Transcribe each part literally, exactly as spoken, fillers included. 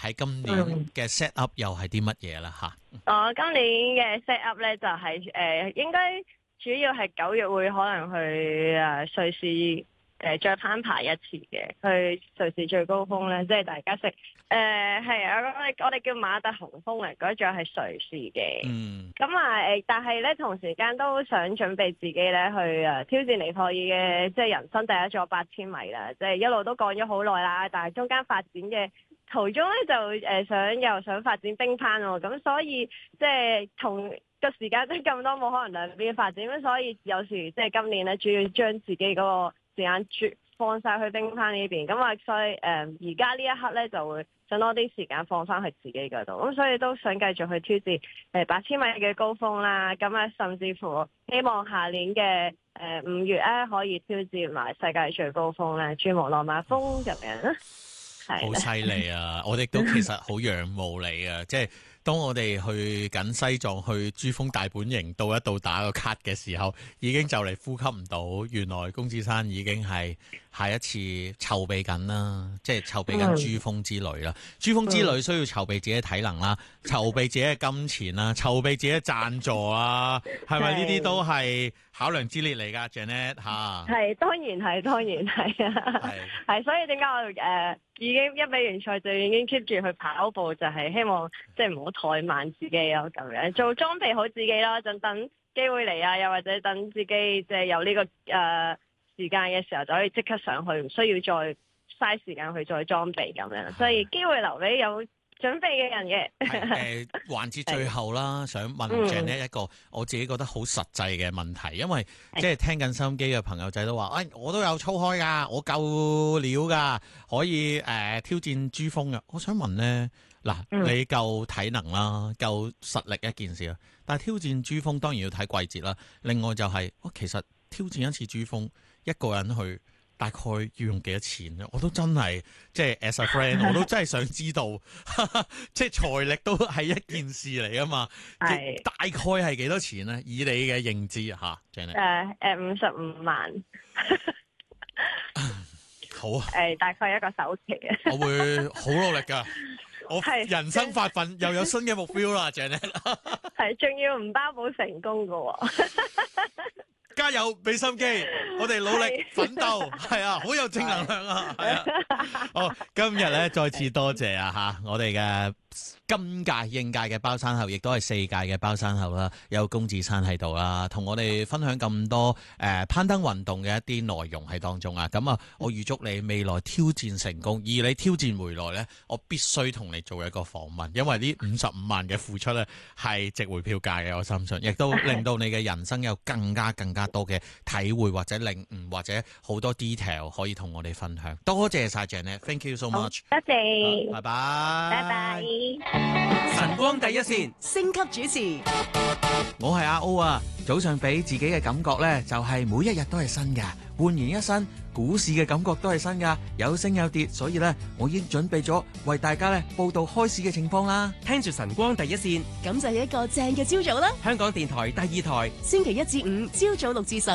喺今年嘅 set up 又係啲乜嘢啦？嚇、嗯， 我今年嘅 set up 咧就係、是、誒、呃、應該主要係九月會可能去誒、呃、瑞士誒、呃、再攀爬一次嘅，去瑞士最高峰咧，即係大家識誒係啊，我哋我哋叫馬特洪峰嚟，嗰座係瑞士嘅。嗯。咁啊誒，但係咧同時間都想準備自己咧去誒挑戰尼泊爾嘅即係人生第一座八千米啦，即係一路都講咗好耐啦，但係中間發展嘅途中咧就誒、呃、想又想發展冰攀喎，咁所以即係同個時間都咁多，冇可能兩邊發展，咁所以有時即係今年咧主要將自己嗰個時間轉放晒去冰攀呢邊，咁啊所以誒而家呢一刻咧就會想多啲時間放翻去自己嗰度，咁所以都想繼續去挑戰誒八千米嘅高峰啦，咁啊甚至乎希望下年嘅誒五月咧可以挑戰埋世界最高峰咧珠穆朗瑪峰咁樣。 好犀利啊！我哋都其實好仰慕你啊！即係當我哋去緊西藏去珠峰大本營到一度打個卡嘅時候，已經就嚟呼吸唔到。原來公子山已經係下一次籌備緊啦，即係籌備緊珠峰之旅啦。珠峰之旅需要籌備自己嘅體能啦，籌備自己嘅金錢啦，籌備自己嘅贊助啊，係咪呢啲都係考量之列嚟㗎 Janet 嚇？係當然係，當然係啊！係所以點解我誒？呃已經一比完賽就已經 keep 住去跑步，就係、是、希望即係唔好怠慢自己咯，咁樣做裝備好自己咯，就等機會嚟啊，又或者等自己即係有呢、這個誒、呃、時間嘅時候就可以即刻上去，唔需要再嘥時間去再裝備咁樣，所以機會留俾有準備嘅人嘅。 誒環節最後啦，想問 Janet 一個我自己覺得好實際嘅問題，因為即係聽緊收音機嘅朋友仔都話，誒、哎、我都有操開㗎，我夠料㗎，可以誒、呃、挑戰珠峰㗎。我想問咧，嗱你夠體能啦，夠實力一件事啦，但係挑戰珠峰當然要睇季節啦。另外就係、是，我其實挑戰一次珠峰一個人去。大概要用幾多錢咧？我都真係即係 as a friend，我都真係想知道，即係財力都係一件事嚟啊嘛。係大概係幾多錢咧？以你嘅認知嚇，Janet。誒誒五十五萬。 好啊。 誒大概一個首期啊。 我會好努力㗎。我人生發奮又有新嘅目標啦，Janet。 係，仲要唔包保成功㗎喎。 加油，俾心機，我哋努力奮鬥，係啊，好有正能量啊，係啊。好，今日咧再次多謝啊嚇，我哋嘅今屆應屆嘅包山后，亦都係四屆嘅包山后啦，有公子山喺度啦，同我哋分享咁多誒、呃、攀登運動嘅一啲內容喺當中啊。咁啊，我預祝你未來挑戰成功，而你挑戰回來呢，我必須同你做一個訪問，因為呢五十五萬嘅付出呢係值回票價嘅，我相信，亦都令到你嘅人生有更加更加多嘅體會或者領悟或者好多 detail 可以同我哋分享。多謝晒 Janet，thank you so much， 多謝， 拜拜， 拜拜。 晨光第一線，升級主持， 我係阿 O 啊！早上俾自己嘅感覺呢，就係每一日都係新嘅，煥然一新。股市嘅感覺都係新噶，有升有跌，所以呢，我已經準備咗為大家呢報道開市嘅情況啦。 聽住晨光第一線， 咁就係一個正嘅朝早啦。 香港電台第二台， 星期一至五朝早六至十。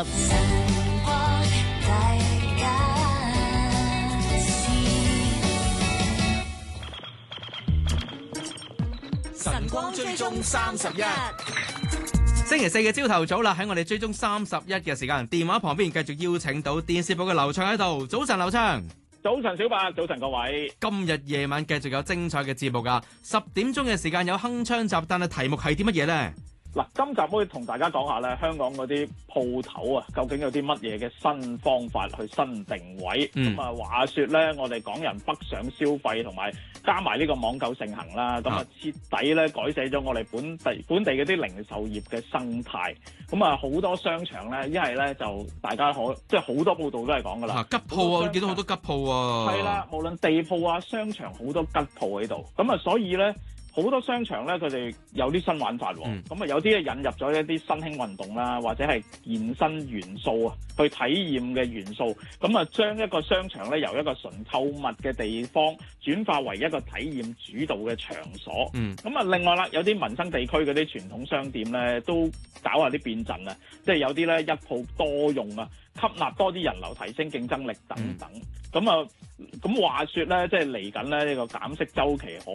晨光追蹤三十一，星期四嘅朝頭早啦，喺我哋追蹤三十一嘅時間，電話旁邊繼續邀請到電視部嘅劉暢喺度。早晨，劉暢。 早晨，小白。早晨，各位。 今日夜晚繼續有精彩嘅節目噶，十點鐘嘅時間有鏗鏘集，但係題目係啲乜嘢呢？ 嗱，今集可以同大家講下咧，香港嗰啲鋪頭啊，究竟有啲乜嘢嘅新方法去新定位？咁啊、嗯，話說咧，我哋港人北上消費同埋加埋呢個網購盛行啦，咁啊徹底咧改寫咗我哋本地本地嗰啲零售業嘅生態。咁啊，好多商場咧，一係咧就大家可即係好多報道都係講噶啦， 吉鋪啊，見到好多吉鋪啊， 係啦，無論地鋪啊、商場好多吉鋪喺度。咁啊，所以咧。好多商場咧，佢哋有啲新玩法喎。咁啊、嗯，有啲咧引入咗一啲新興運動啦，或者係健身元素啊，去體驗嘅元素。咁啊，將一個商場咧由一個純購物嘅地方轉化為一個體驗主導嘅場所。嗯。咁啊，另外啦，有啲民生地區嗰啲傳統商店咧，都搞下啲變陣啊，即係有啲咧一鋪多用啊，吸納多啲人流，提升競爭力等等。咁啊、嗯，咁話說咧，即係嚟緊咧呢個減息週期可